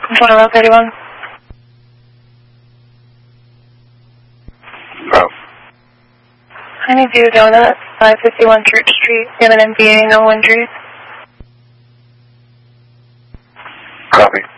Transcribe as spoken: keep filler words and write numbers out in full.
Controller Route thirty-one. Oh. Honeydew Donuts, five fifty-one Church Street, seven M V A, no injuries. Copy.